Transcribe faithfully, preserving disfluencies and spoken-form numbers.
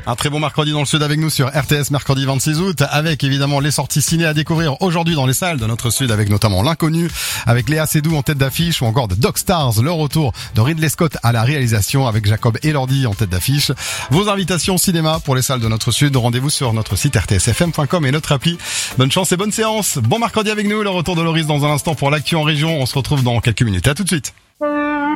Un très bon mercredi dans le Sud avec nous sur R T S, mercredi vingt-six août, avec évidemment les sorties ciné à découvrir aujourd'hui dans les salles de notre Sud, avec notamment L'Inconnu, avec Léa Seydoux en tête d'affiche, ou encore de Dog Stars, le retour de Ridley Scott à la réalisation avec Jacob Elordi en tête d'affiche. Vos invitations cinéma pour les salles de notre Sud, rendez-vous sur notre site r t s f m point com et notre appli. Bonne chance et bonne séance. Bon mercredi avec nous, le retour de Loris dans un instant pour l'actu en région. On se retrouve dans quelques minutes. À tout de suite.